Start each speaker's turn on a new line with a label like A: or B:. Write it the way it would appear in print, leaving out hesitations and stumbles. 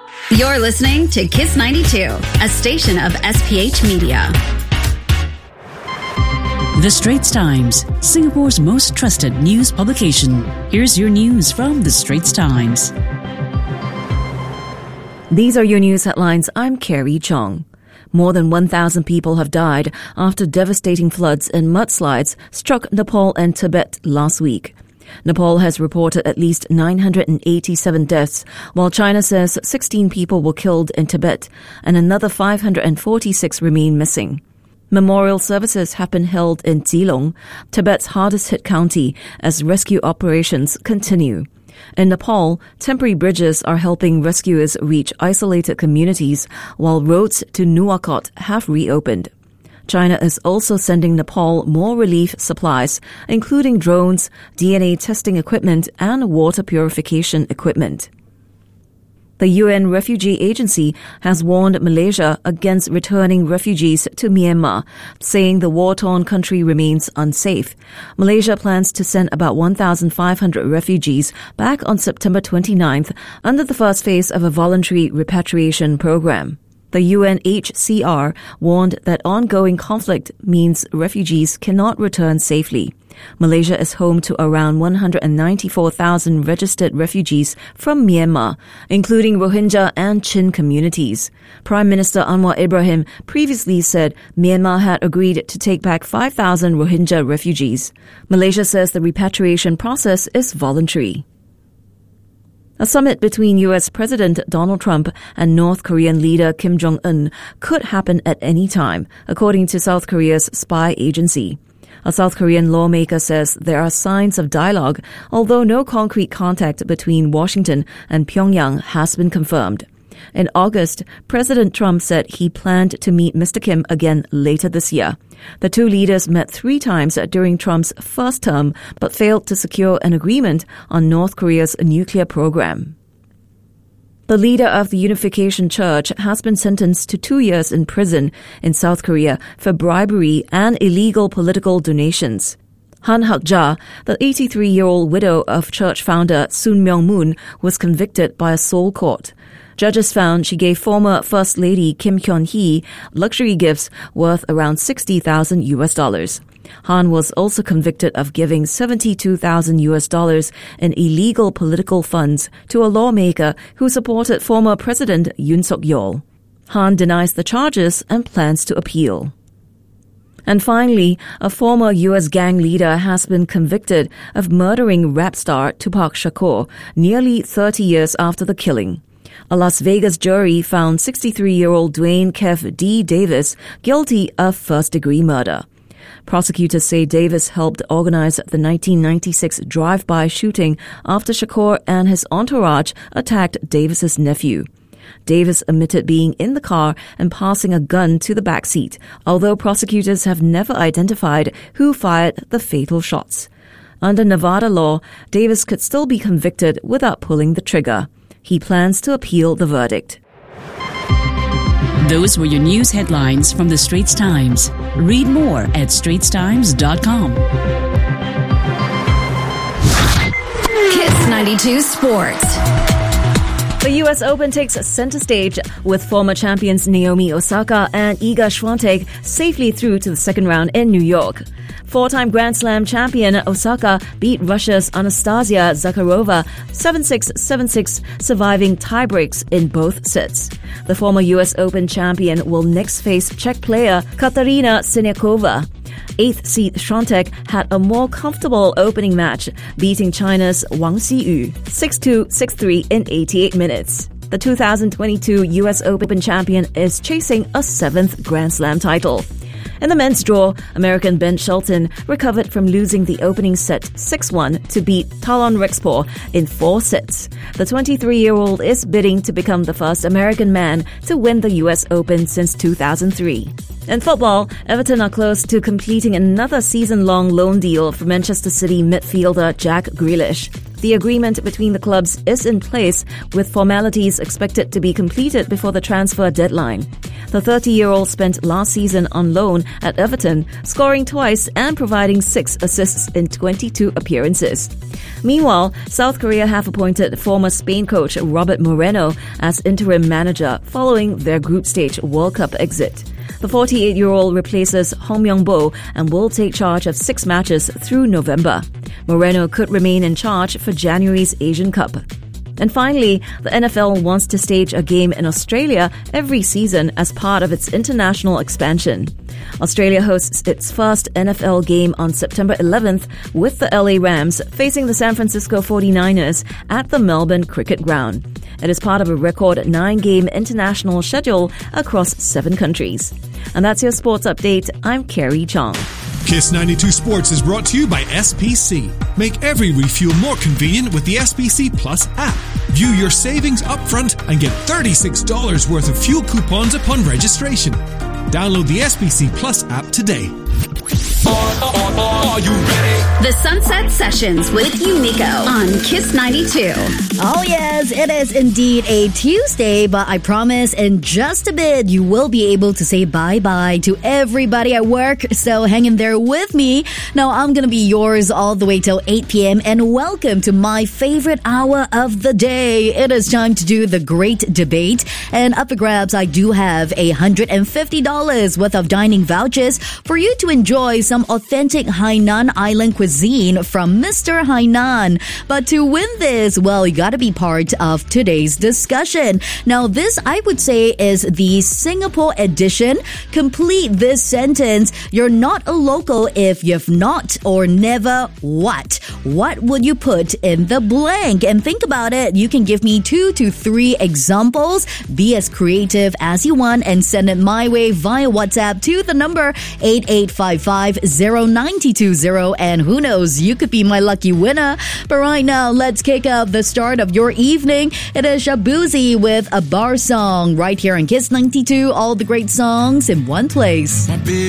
A: You're listening to Kiss 92, a station of SPH Media.
B: The Straits Times, Singapore's most trusted news publication. Here's your news from The Straits Times.
C: These are your news headlines. I'm Carrie Chong. More than 1,000 people have died after devastating floods and mudslides struck Nepal and Tibet last week. Nepal has reported at least 987 deaths, while China says 16 people were killed in Tibet and another 546 remain missing. Memorial services have been held in Keelung, Tibet's hardest-hit county, as rescue operations continue. In Nepal, temporary bridges are helping rescuers reach isolated communities, while roads to Nuwakot have reopened. China is also sending Nepal more relief supplies, including drones, DNA testing equipment, and water purification equipment. The UN Refugee Agency has warned Malaysia against returning refugees to Myanmar, saying the war-torn country remains unsafe. Malaysia plans to send about 1,500 refugees back on September 29th under the first phase of a voluntary repatriation program. The UNHCR warned that ongoing conflict means refugees cannot return safely. Malaysia is home to around 194,000 registered refugees from Myanmar, including Rohingya and Chin communities. Prime Minister Anwar Ibrahim previously said Myanmar had agreed to take back 5,000 Rohingya refugees. Malaysia says the repatriation process is voluntary. A summit between U.S. President Donald Trump and North Korean leader Kim Jong-un could happen at any time, according to South Korea's spy agency. A South Korean lawmaker says there are signs of dialogue, although no concrete contact between Washington and Pyongyang has been confirmed. In August, President Trump said he planned to meet Mr. Kim again later this year. The two leaders met 3 times during Trump's first term, but failed to secure an agreement on North Korea's nuclear program. The leader of the Unification Church has been sentenced to 2 years in prison in South Korea for bribery and illegal political donations. Han Hak-ja, the 83-year-old widow of church founder Sun Myung-moon, was convicted by a Seoul court. Judges found she gave former First Lady Kim Hyun-hee luxury gifts worth around $60,000. Han was also convicted of giving $72,000 in illegal political funds to a lawmaker who supported former President Yoon Suk-yeol. Han denies the charges and plans to appeal. And finally, a former U.S. gang leader has been convicted of murdering rap star Tupac Shakur nearly 30 years after the killing. A Las Vegas jury found 63-year-old Dwayne Kev D. Davis guilty of first-degree murder. Prosecutors say Davis helped organize the 1996 drive-by shooting after Shakur and his entourage attacked Davis's nephew. Davis admitted being in the car and passing a gun to the backseat, although prosecutors have never identified who fired the fatal shots. Under Nevada law, Davis could still be convicted without pulling the trigger. He plans to appeal the verdict.
B: Those were your news headlines from The Straits Times. Read more at straitstimes.com.
A: Kiss 92 Sports.
C: The U.S. Open takes center stage with former champions Naomi Osaka and Iga Swiatek safely through to the second round in New York. 4-time Grand Slam champion Osaka beat Russia's Anastasia Zakharova 7-6, 7-6, surviving tiebreaks in both sets. The former U.S. Open champion will next face Czech player Katarina Siniakova. 8th seed Swiatek had a more comfortable opening match, beating China's Wang Xiyu 6-2, 6-3 in 88 minutes. The 2022 U.S. Open champion is chasing a 7th Grand Slam title. In the men's draw, American Ben Shelton recovered from losing the opening set 6-1 to beat Talon Rexpor in 4 sets. The 23-year-old is bidding to become the first American man to win the U.S. Open since 2003. In football, Everton are close to completing another season-long loan deal for Manchester City midfielder Jack Grealish. The agreement between the clubs is in place, with formalities expected to be completed before the transfer deadline. The 30-year-old spent last season on loan at Everton, scoring twice and providing 6 assists in 22 appearances. Meanwhile, South Korea have appointed former Spain coach Robert Moreno as interim manager following their group stage World Cup exit. The 48-year-old replaces Hong Myung-bo and will take charge of 6 matches through November. Moreno could remain in charge for January's Asian Cup. And finally, the NFL wants to stage a game in Australia every season as part of its international expansion. Australia hosts its first NFL game on September 11th with the LA Rams facing the San Francisco 49ers at the Melbourne Cricket Ground. It is part of a record 9-game international schedule across 7 countries. And that's your sports update. I'm Carrie Chong.
D: Kiss 92 Sports is brought to you by SPC. Make every refuel more convenient with the SPC Plus app. View your savings upfront and get $36 worth of fuel coupons upon registration. Download the SPC Plus app today. Are you ready?
A: The Sunset Sessions with Unico on Kiss 92.
E: Oh yes, it is indeed a Tuesday, but I promise in just a bit you will be able to say bye-bye to everybody at work, so hang in there with me. Now I'm gonna be yours all the way till 8 p.m. and welcome to my favorite hour of the day. It is time to do the great debate, and up for grabs I do have $150 worth of dining vouchers for you to enjoy some authentic Hainan Island cuisine from Mr. Hainan. But to win this, well, you gotta be part of today's discussion. Now, this, I would say, is the Singapore edition. Complete this sentence. You're not a local if you've not or never what? What would you put in the blank? And think about it. You can give me 2 to 3 examples. Be as creative as you want and send it my way via WhatsApp to the number 8855-0920, and who knows, you could be my lucky winner. But right now, let's kick off the start of your evening. It is Shabuzi with a bar song right here on Kiss 92. All the great songs in one place.